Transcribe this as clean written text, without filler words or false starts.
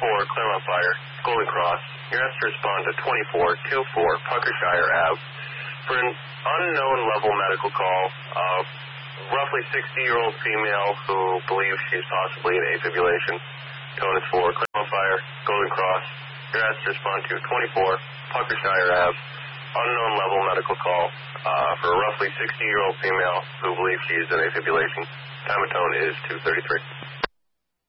Claremont Fire, Golden Cross. You're asked to respond to 2424 Puckershire Ave for an unknown level medical call. Roughly 60-year-old female who believes she's possibly in afibrillation. Tone is for Claremont Fire, Golden Cross. You're asked to respond to 24 Puckershire Ave. Unknown level medical call for a roughly 60-year-old female who believes she is in afibrillation. Time of tone is 2:33.